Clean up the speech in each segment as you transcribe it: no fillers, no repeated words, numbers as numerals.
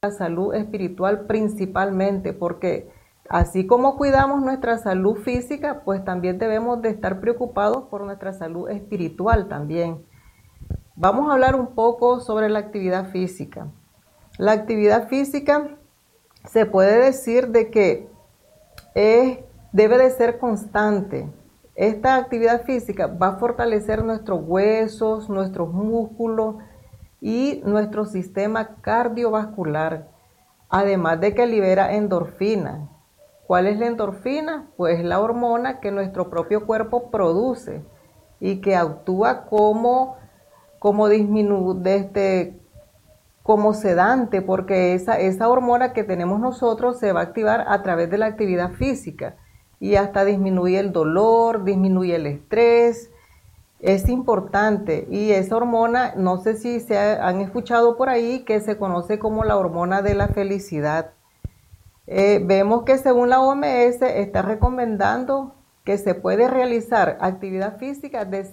la salud espiritual principalmente, porque así como cuidamos nuestra salud física, pues también debemos de estar preocupados por nuestra salud espiritual también. Vamos a hablar un poco sobre la actividad física. La actividad física se puede decir de que debe de ser constante. Esta actividad física va a fortalecer nuestros huesos, nuestros músculos y nuestro sistema cardiovascular, además de que libera endorfina. ¿Cuál es la endorfina? Pues la hormona que nuestro propio cuerpo produce y que actúa como sedante, porque esa hormona que tenemos nosotros se va a activar a través de la actividad física y hasta disminuye el dolor, disminuye el estrés. Es importante, y esa hormona, no sé si han escuchado por ahí, que se conoce como la hormona de la felicidad. Vemos que según la OMS está recomendando que se puede realizar actividad física de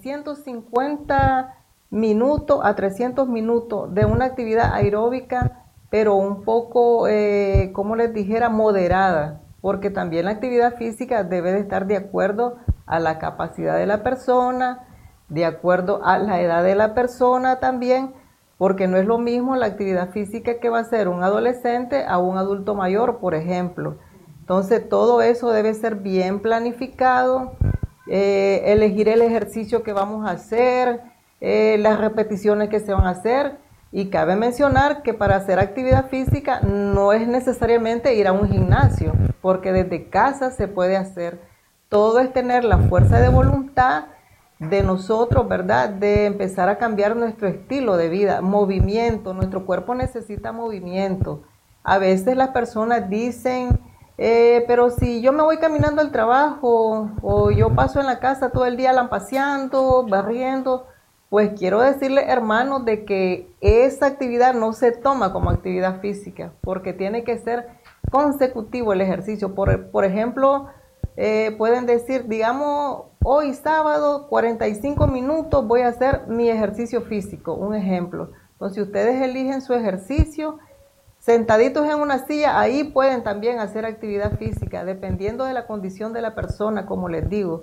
150 minutos a 300 minutos de una actividad aeróbica, pero un poco, como les dijera, moderada, porque también la actividad física debe de estar de acuerdo a la capacidad de la persona, de acuerdo a la edad de la persona también, porque no es lo mismo la actividad física que va a hacer un adolescente a un adulto mayor, por ejemplo. Entonces todo eso debe ser bien planificado, elegir el ejercicio que vamos a hacer, las repeticiones que se van a hacer, y cabe mencionar que para hacer actividad física no es necesariamente ir a un gimnasio, porque desde casa se puede hacer. Todo es tener la fuerza de voluntad de nosotros, ¿verdad? De empezar a cambiar nuestro estilo de vida, movimiento. Nuestro cuerpo necesita movimiento. A veces las personas dicen, pero si yo me voy caminando al trabajo o yo paso en la casa todo el día lampaseando, barriendo, pues quiero decirle, hermanos, de que esa actividad no se toma como actividad física, porque tiene que ser consecutivo el ejercicio. Por ejemplo, pueden decir, digamos, hoy sábado, 45 minutos voy a hacer mi ejercicio físico, un ejemplo. Entonces, ustedes eligen su ejercicio, sentaditos en una silla, ahí pueden también hacer actividad física, dependiendo de la condición de la persona, como les digo.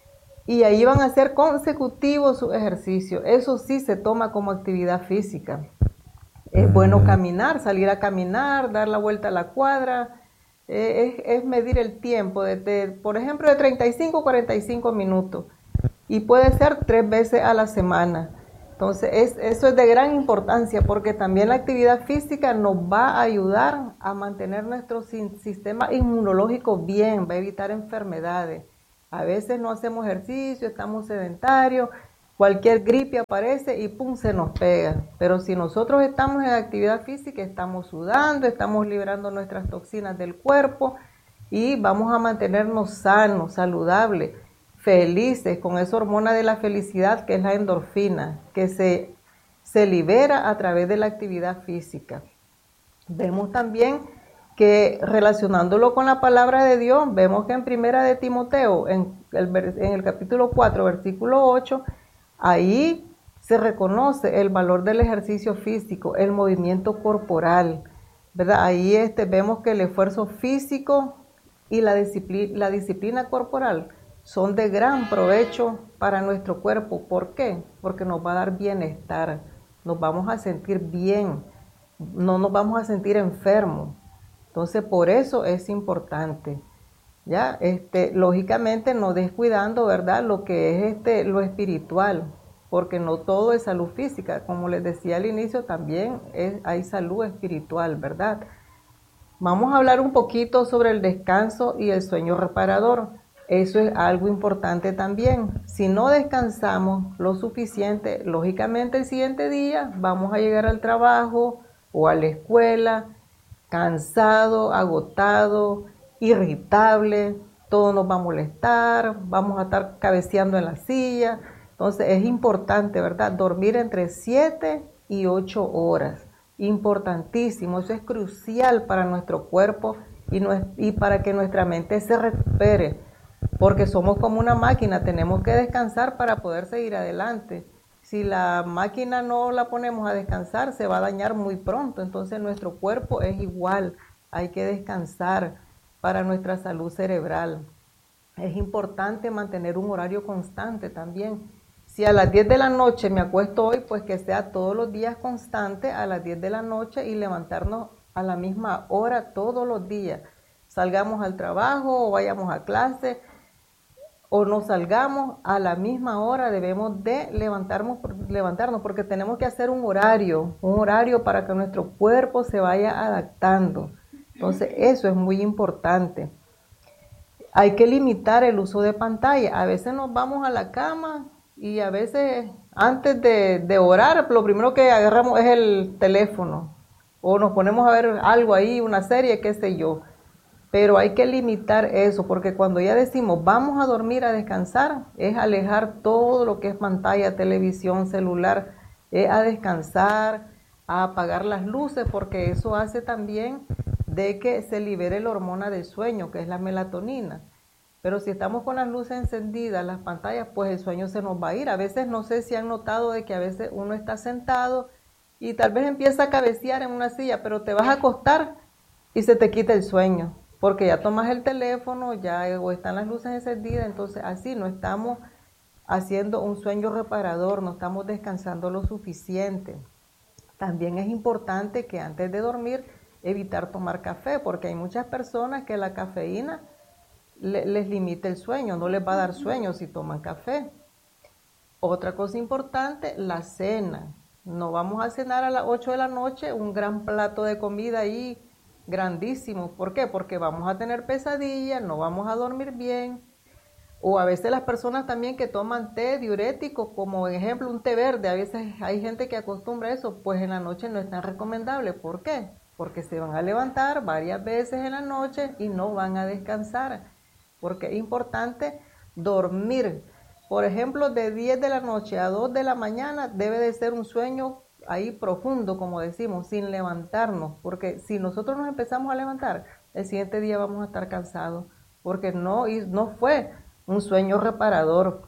Y ahí van a hacer consecutivos sus ejercicios. Eso sí se toma como actividad física. Es bueno caminar, salir a caminar, dar la vuelta a la cuadra. Es medir el tiempo, por ejemplo, de 35 a 45 minutos. Y puede ser 3 veces a la semana. Entonces, eso es de gran importancia, porque también la actividad física nos va a ayudar a mantener nuestro sistema inmunológico bien, va a evitar enfermedades. A veces no hacemos ejercicio, estamos sedentarios, cualquier gripe aparece y pum, se nos pega. Pero si nosotros estamos en actividad física, estamos sudando, estamos liberando nuestras toxinas del cuerpo y vamos a mantenernos sanos, saludables, felices, con esa hormona de la felicidad que es la endorfina, que se libera a través de la actividad física. Vemos también que, relacionándolo con la palabra de Dios, vemos que en Primera de Timoteo, en el capítulo 4, versículo 8, ahí se reconoce el valor del ejercicio físico, el movimiento corporal, ¿verdad? Ahí vemos que el esfuerzo físico y la disciplina corporal son de gran provecho para nuestro cuerpo. ¿Por qué? Porque nos va a dar bienestar, nos vamos a sentir bien, no nos vamos a sentir enfermos. Entonces, por eso es importante, ¿ya? Lógicamente no descuidando, ¿verdad?, lo que es lo espiritual, porque no todo es salud física. Como les decía al inicio, también hay salud espiritual, ¿verdad? Vamos a hablar un poquito sobre el descanso y el sueño reparador. Eso es algo importante también. Si no descansamos lo suficiente, lógicamente el siguiente día vamos a llegar al trabajo o a la escuela cansado, agotado, irritable, todo nos va a molestar, vamos a estar cabeceando en la silla. Entonces es importante, ¿verdad?, dormir entre 7 y 8 horas. Importantísimo, eso es crucial para nuestro cuerpo y para que nuestra mente se recupere, porque somos como una máquina, tenemos que descansar para poder seguir adelante. si la máquina no la ponemos a descansar, se va a dañar muy pronto. Entonces nuestro cuerpo es igual, hay que descansar para nuestra salud cerebral. Es importante mantener un horario constante también. Si a las 10 de la noche me acuesto hoy, pues que sea todos los días constante a las 10 de la noche y levantarnos a la misma hora todos los días. Salgamos al trabajo o vayamos a clase o no salgamos, a la misma hora debemos de levantarnos porque tenemos que hacer un horario para que nuestro cuerpo se vaya adaptando. Entonces eso es muy importante. Hay que limitar el uso de pantalla. A veces nos vamos a la cama y a veces antes de orar, lo primero que agarramos es el teléfono o nos ponemos a ver algo ahí, una serie, qué sé yo. Pero hay que limitar eso, porque cuando ya decimos vamos a dormir, a descansar, es alejar todo lo que es pantalla, televisión, celular, es a descansar, a apagar las luces, porque eso hace también de que se libere la hormona del sueño, que es la melatonina. Pero si estamos con las luces encendidas, las pantallas, pues el sueño se nos va a ir. A veces no sé si han notado de que a veces uno está sentado y tal vez empieza a cabecear en una silla, pero te vas a acostar y se te quita el sueño, porque ya tomas el teléfono, ya o están las luces encendidas, entonces así no estamos haciendo un sueño reparador, no estamos descansando lo suficiente. También es importante que antes de dormir evitar tomar café, porque hay muchas personas que la cafeína les limita el sueño, no les va a dar sueño si toman café. Otra cosa importante, la cena. No vamos a cenar a las 8 de la noche un gran plato de comida ahí grandísimo. ¿Por qué? Porque vamos a tener pesadillas, no vamos a dormir bien. O a veces las personas también que toman té diurético, como ejemplo un té verde, a veces hay gente que acostumbra a eso, pues en la noche no es tan recomendable. ¿Por qué? Porque se van a levantar varias veces en la noche y no van a descansar. Porque es importante dormir. Por ejemplo, de 10 de la noche a 2 de la mañana debe de ser un sueño ahí profundo, como decimos, sin levantarnos, porque si nosotros nos empezamos a levantar, el siguiente día vamos a estar cansados, porque no fue un sueño reparador.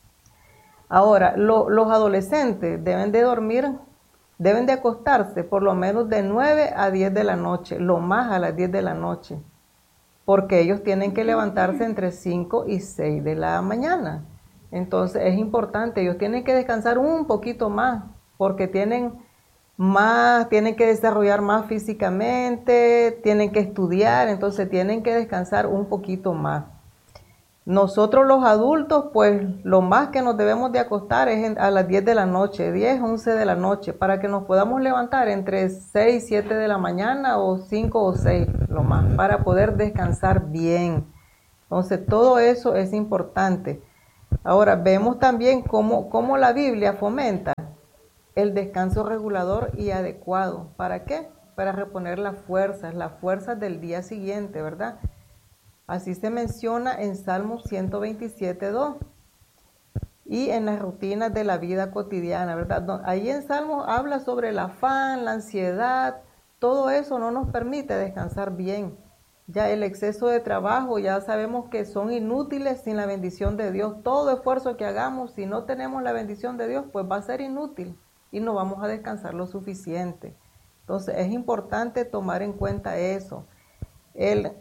Ahora, los adolescentes deben de dormir, deben de acostarse por lo menos de 9 a 10 de la noche, lo más a las 10 de la noche, porque ellos tienen que levantarse entre 5 y 6 de la mañana. Entonces es importante, ellos tienen que descansar un poquito más, porque tienen que desarrollar más físicamente, tienen que estudiar, entonces tienen que descansar un poquito más. Nosotros los adultos, pues lo más que nos debemos de acostar es a las 10 de la noche, 10, 11 de la noche, para que nos podamos levantar entre 6, 7 de la mañana o 5 o 6, lo más, para poder descansar bien. Entonces todo eso es importante. Ahora vemos también cómo la Biblia fomenta el descanso regulador y adecuado. ¿Para qué? Para reponer las fuerzas del día siguiente, ¿verdad? Así se menciona en Salmos 127:2 y en las rutinas de la vida cotidiana, ¿verdad? Ahí en Salmos habla sobre el afán, la ansiedad, todo eso no nos permite descansar bien. Ya el exceso de trabajo, ya sabemos que son inútiles sin la bendición de Dios. Todo esfuerzo que hagamos, si no tenemos la bendición de Dios, pues va a ser inútil y no vamos a descansar lo suficiente. Entonces es importante tomar en cuenta eso. El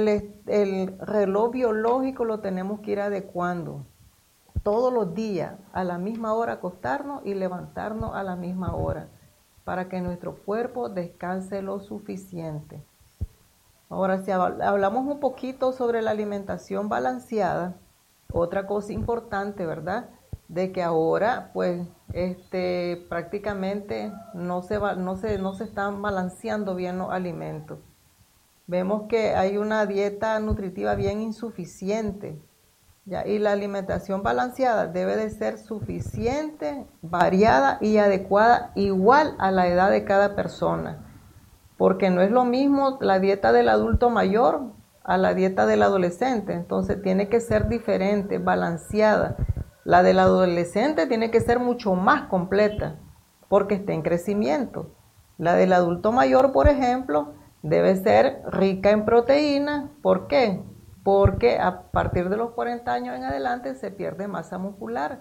reloj biológico lo tenemos que ir adecuando. Todos los días, a la misma hora acostarnos y levantarnos a la misma hora, para que nuestro cuerpo descanse lo suficiente. Ahora, si hablamos un poquito sobre la alimentación balanceada, otra cosa importante, ¿verdad? De que ahora, pues, prácticamente no se están balanceando bien los alimentos. Vemos que hay una dieta nutritiva bien insuficiente, ¿ya? Y la alimentación balanceada debe de ser suficiente, variada y adecuada igual a la edad de cada persona. Porque no es lo mismo la dieta del adulto mayor a la dieta del adolescente. Entonces tiene que ser diferente, balanceada. La del adolescente tiene que ser mucho más completa porque está en crecimiento. La del adulto mayor, por ejemplo, debe ser rica en proteína. ¿Por qué? Porque a partir de los 40 años en adelante se pierde masa muscular.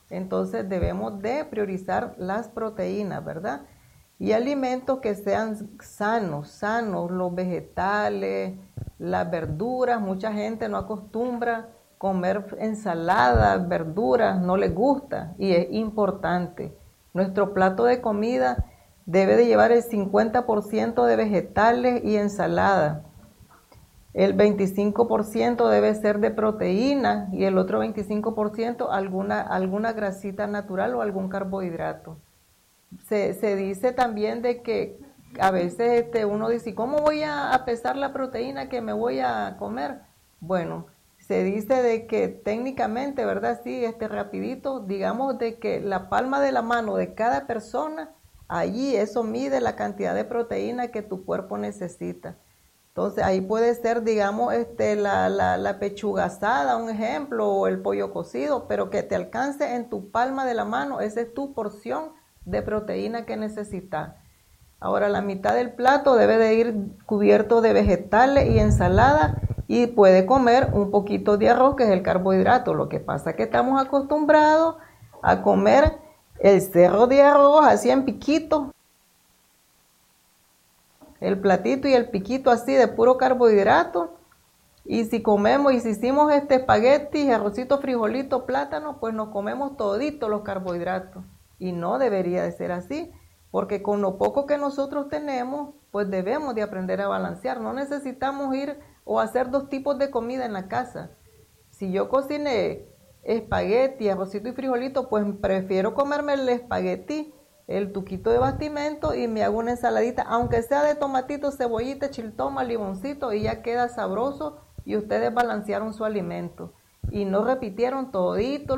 Entonces debemos de priorizar las proteínas, ¿verdad? Y alimentos que sean sanos, los vegetales, las verduras. Mucha gente no acostumbra comer ensaladas, verduras, no les gusta y es importante. Nuestro plato de comida debe de llevar el 50% de vegetales y ensalada. El 25% debe ser de proteína y el otro 25% alguna grasita natural o algún carbohidrato. Se dice también de que a veces uno dice, ¿cómo voy a pesar la proteína que me voy a comer? Bueno, se dice de que técnicamente, ¿verdad? Sí, rapidito, digamos de que la palma de la mano de cada persona, allí eso mide la cantidad de proteína que tu cuerpo necesita. Entonces ahí puede ser, digamos, la pechuga asada, un ejemplo, o el pollo cocido, pero que te alcance en tu palma de la mano, esa es tu porción de proteína que necesitas. Ahora la mitad del plato debe de ir cubierto de vegetales y ensalada y puede comer un poquito de arroz, que es el carbohidrato. Lo que pasa es que estamos acostumbrados a comer el cerro de arroz así en piquito, el platito y el piquito así de puro carbohidrato. Y si comemos y si hicimos espagueti, arrocito, frijolito, plátano, pues nos comemos todito los carbohidratos. Y no debería de ser así, porque con lo poco que nosotros tenemos, pues debemos de aprender a balancear. No necesitamos ir o hacer dos tipos de comida en la casa. Si yo cociné espagueti, arrocito y frijolito, pues prefiero comerme el espagueti, el tuquito de bastimento y me hago una ensaladita, aunque sea de tomatito, cebollita, chiltoma, limoncito y ya queda sabroso y ustedes balancearon su alimento y no repitieron toditos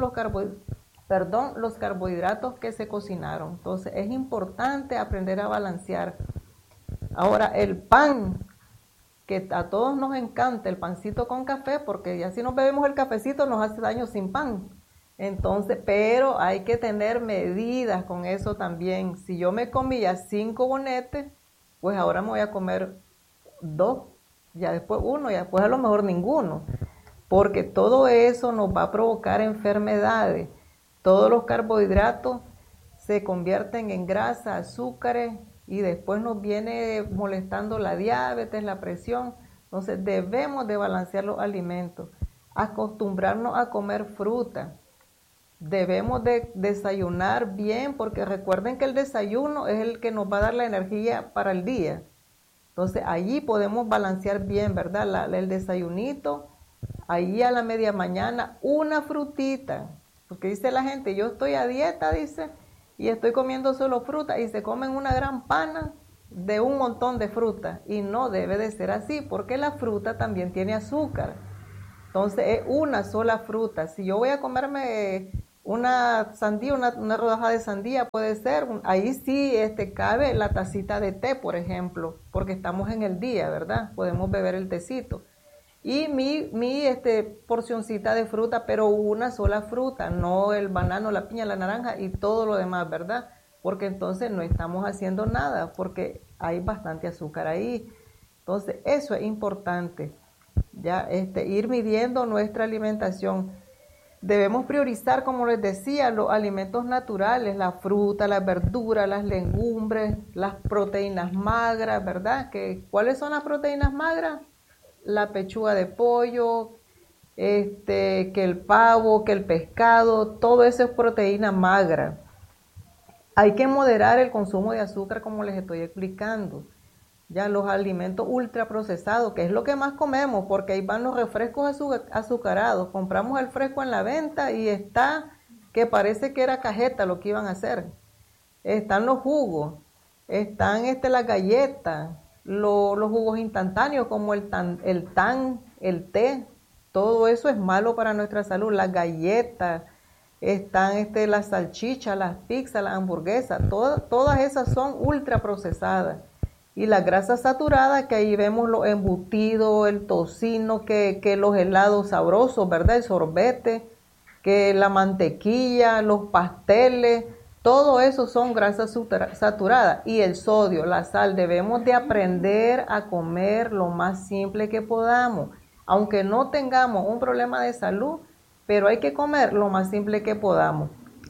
los carbohidratos que se cocinaron. Entonces es importante aprender a balancear. Ahora el pan, que a todos nos encanta el pancito con café, porque ya si nos bebemos el cafecito nos hace daño sin pan. Entonces, pero hay que tener medidas con eso también. Si yo me comí ya 5 bonetes, pues ahora me voy a comer 2, ya después 1, y después a lo mejor ninguno, porque todo eso nos va a provocar enfermedades. Todos los carbohidratos se convierten en grasa, azúcares, y después nos viene molestando la diabetes, la presión. Entonces debemos de balancear los alimentos, acostumbrarnos a comer fruta. Debemos de desayunar bien, porque recuerden que el desayuno es el que nos va a dar la energía para el día. Entonces allí podemos balancear bien, ¿verdad? El desayunito, allí a la media mañana, una frutita, porque dice la gente, yo estoy a dieta, dice, y estoy comiendo solo fruta, y se comen una gran pana de un montón de fruta, y no debe de ser así, porque la fruta también tiene azúcar. Entonces es una sola fruta. Si yo voy a comerme una sandía, una rodaja de sandía, puede ser, ahí sí cabe la tacita de té, por ejemplo, porque estamos en el día, ¿verdad? Podemos beber el tecito. Y mi porcioncita de fruta, pero una sola fruta, no el banano, la piña, la naranja y todo lo demás, ¿verdad? Porque entonces no estamos haciendo nada, porque hay bastante azúcar ahí. Entonces eso es importante, ya ir midiendo nuestra alimentación. Debemos priorizar, como les decía, los alimentos naturales, la fruta, las verduras, las legumbres, las proteínas magras, ¿verdad? ¿Cuáles son las proteínas magras? La pechuga de pollo, que el pavo, que el pescado, todo eso es proteína magra. Hay que moderar el consumo de azúcar, como les estoy explicando. Ya los alimentos ultraprocesados, que es lo que más comemos, porque ahí van los refrescos azucarados. Compramos el fresco en la venta y está que parece que era cajeta lo que iban a hacer. Están los jugos, están las galletas, los jugos instantáneos como el tan, el té, todo eso es malo para nuestra salud. Las galletas, están las salchichas, las pizzas, las hamburguesas, todas esas son ultraprocesadas. Y las grasas saturadas, que ahí vemos los embutidos, el tocino, que los helados sabrosos, ¿verdad? El sorbete, que la mantequilla, los pasteles, todo eso son grasas saturadas. Y el sodio, la sal, debemos de aprender a comer lo más simple que podamos. Aunque no tengamos un problema de salud, pero hay que comer lo más simple que podamos.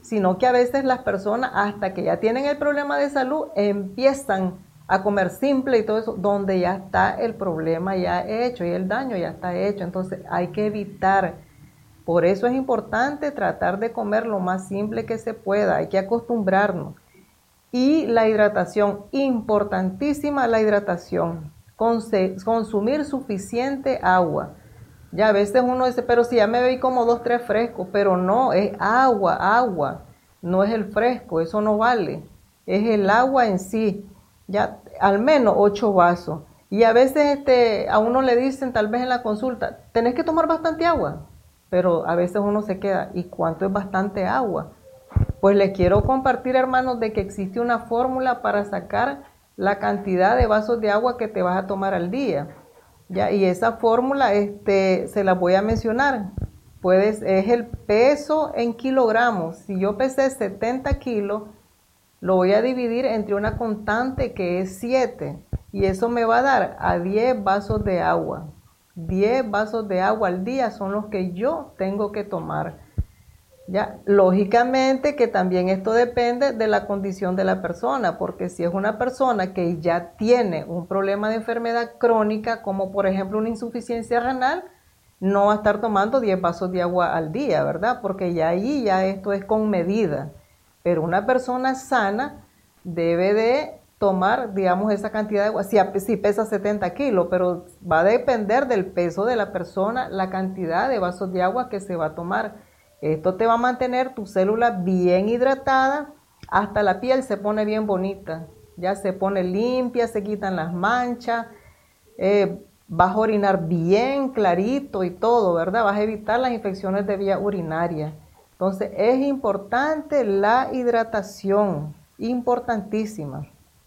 sino que a veces las personas hasta que ya tienen el problema de salud empiezan a comer simple y todo eso, donde ya está el problema ya hecho y el daño ya está hecho. Entonces hay que evitar. Por eso es importante tratar de comer lo más simple que se pueda, hay que acostumbrarnos. Y la hidratación, importantísima la hidratación, consumir suficiente agua. Ya a veces uno dice, pero si ya me bebí como 2, 3 frescos, pero no, es agua, agua, no es el fresco, eso no vale, es el agua en sí, ya al menos 8 vasos. Y a veces a uno le dicen tal vez en la consulta, tenés que tomar bastante agua, pero a veces uno se queda, ¿y cuánto es bastante agua? Pues les quiero compartir, hermanos, de que existe una fórmula para sacar la cantidad de vasos de agua que te vas a tomar al día. Ya, y esa fórmula se la voy a mencionar. Es el peso en kilogramos. Si yo pesé 70 kilos, lo voy a dividir entre una constante que es 7. Y eso me va a dar a 10 vasos de agua. 10 vasos de agua al día son los que yo tengo que tomar. Ya, lógicamente que también esto depende de la condición de la persona, porque si es una persona que ya tiene un problema de enfermedad crónica, como por ejemplo una insuficiencia renal, no va a estar tomando 10 vasos de agua al día, ¿verdad? Porque ya ahí ya esto es con medida. Pero una persona sana debe de tomar, digamos, esa cantidad de agua, si pesa 70 kilos, pero va a depender del peso de la persona, la cantidad de vasos de agua que se va a tomar. Esto te va a mantener tu célula bien hidratada, hasta la piel se pone bien bonita, ya se pone limpia, se quitan las manchas, vas a orinar bien clarito y todo, ¿verdad? Vas a evitar las infecciones de vía urinaria. Entonces es importante la hidratación, importantísima.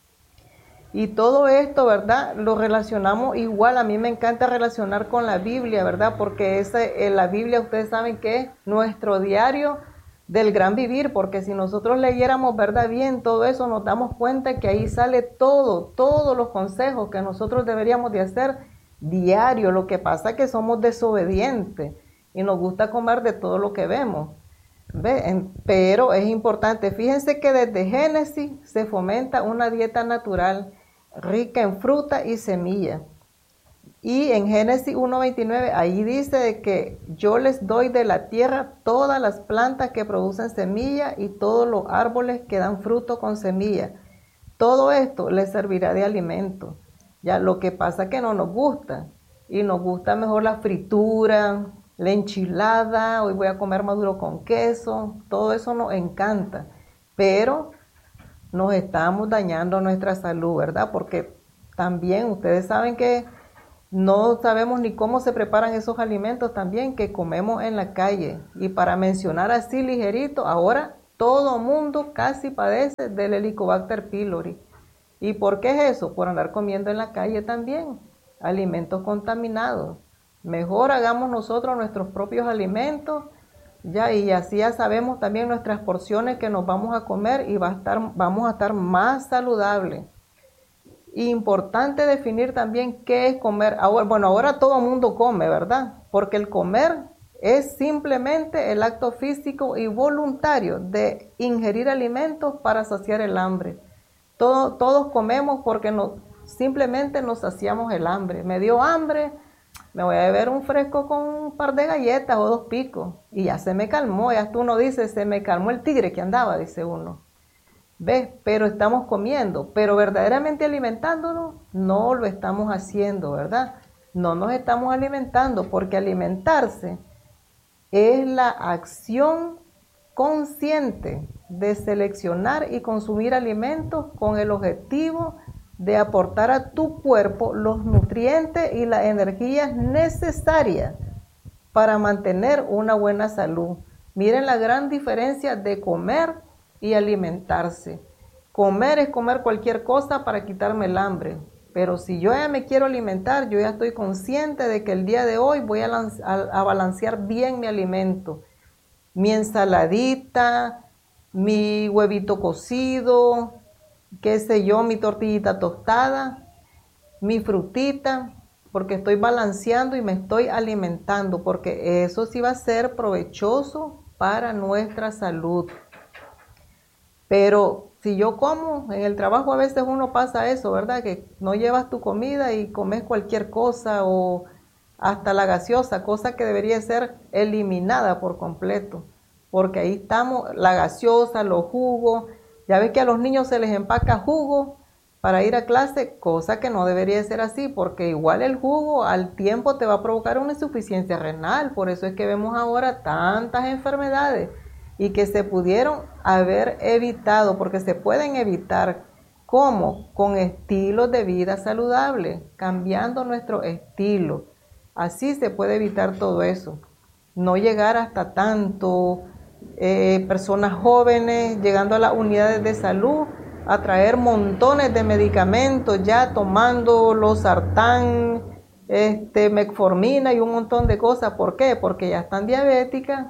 Y todo esto, ¿verdad? Lo relacionamos igual, a mí me encanta relacionar con la Biblia, ¿verdad? Porque la Biblia, ustedes saben que es nuestro diario del gran vivir, porque si nosotros leyéramos, ¿verdad? Bien todo eso, nos damos cuenta que ahí sale todos los consejos que nosotros deberíamos de hacer diario. Lo que pasa es que somos desobedientes y nos gusta comer de todo lo que vemos. Pero es importante, fíjense que desde Génesis se fomenta una dieta natural rica en fruta y semilla. Y en Génesis 1:29 ahí dice de que yo les doy de la tierra todas las plantas que producen semilla y todos los árboles que dan fruto con semilla. Todo esto les servirá de alimento. Ya lo que pasa es que no nos gusta y nos gusta mejor la fritura, la enchilada, hoy voy a comer maduro con queso, todo eso nos encanta, pero nos estamos dañando nuestra salud, ¿verdad? Porque también ustedes saben que no sabemos ni cómo se preparan esos alimentos también que comemos en la calle. Y para mencionar así ligerito, ahora todo mundo casi padece del Helicobacter pylori. ¿Y por qué es eso? Por andar comiendo en la calle también, alimentos contaminados. Mejor hagamos nosotros nuestros propios alimentos, ya, y así ya sabemos también nuestras porciones que nos vamos a comer y vamos a estar más saludables. Importante definir también qué es comer. Ahora todo el mundo come, ¿verdad? Porque el comer es simplemente el acto físico y voluntario de ingerir alimentos para saciar el hambre. Todos comemos porque simplemente nos saciamos el hambre. Me dio hambre, me voy a beber un fresco con un par de galletas o 2 picos y ya se me calmó. Ya uno dice, se me calmó el tigre que andaba, dice uno. ¿Ves? Pero estamos comiendo, pero verdaderamente alimentándonos no lo estamos haciendo, ¿verdad? No nos estamos alimentando, porque alimentarse es la acción consciente de seleccionar y consumir alimentos con el objetivo de aportar a tu cuerpo los nutrientes y las energías necesarias para mantener una buena salud. Miren la gran diferencia de comer y alimentarse. Comer es comer cualquier cosa para quitarme el hambre, pero si yo ya me quiero alimentar, yo ya estoy consciente de que el día de hoy voy a balancear bien mi alimento, mi ensaladita, mi huevito cocido, qué sé yo, mi tortillita tostada, mi frutita, porque estoy balanceando y me estoy alimentando, porque eso sí va a ser provechoso para nuestra salud. Pero si yo como, en el trabajo a veces uno pasa eso, ¿verdad? Que no llevas tu comida y comes cualquier cosa o hasta la gaseosa, cosa que debería ser eliminada por completo. Porque ahí estamos, la gaseosa, los jugos. Ya ves que a los niños se les empaca jugo para ir a clase, cosa que no debería ser así, porque igual el jugo al tiempo te va a provocar una insuficiencia renal. Por eso es que vemos ahora tantas enfermedades y que se pudieron haber evitado, porque se pueden evitar. ¿Cómo? Con estilos de vida saludables, cambiando nuestro estilo. Así se puede evitar todo eso. No llegar hasta tanto, personas jóvenes llegando a las unidades de salud a traer montones de medicamentos, ya tomando los sartán, metformina y un montón de cosas. ¿Por qué? Porque ya están diabéticas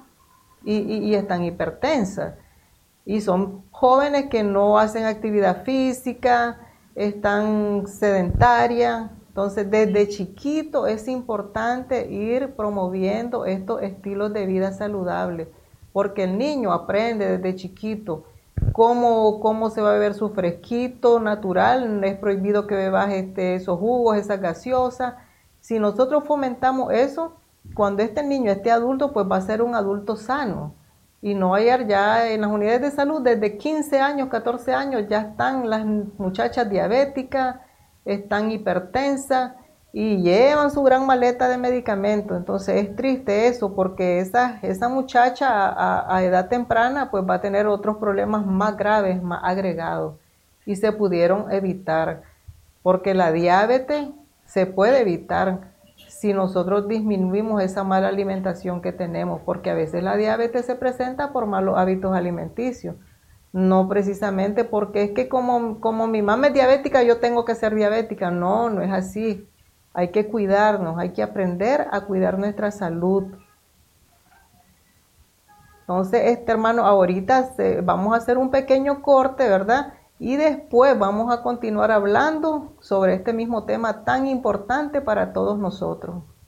y están hipertensas. Y son jóvenes que no hacen actividad física, están sedentarias. Entonces, desde chiquito es importante ir promoviendo estos estilos de vida saludables, porque el niño aprende desde chiquito cómo se va a beber su fresquito natural. Es prohibido que bebas esos jugos, esas gaseosas. Si nosotros fomentamos eso, cuando este niño esté adulto, pues va a ser un adulto sano. Y no hallar ya en las unidades de salud, desde 15 años, 14 años, ya están las muchachas diabéticas, están hipertensas y llevan su gran maleta de medicamentos. Entonces es triste eso, porque esa muchacha a edad temprana pues va a tener otros problemas más graves, más agregados, y se pudieron evitar, porque la diabetes se puede evitar si nosotros disminuimos esa mala alimentación que tenemos, porque a veces la diabetes se presenta por malos hábitos alimenticios, no precisamente porque es que como mi mamá es diabética, yo tengo que ser diabética. No, no es así. Hay que cuidarnos, hay que aprender a cuidar nuestra salud. Entonces, hermano, ahorita vamos a hacer un pequeño corte, ¿verdad? Y después vamos a continuar hablando sobre este mismo tema tan importante para todos nosotros.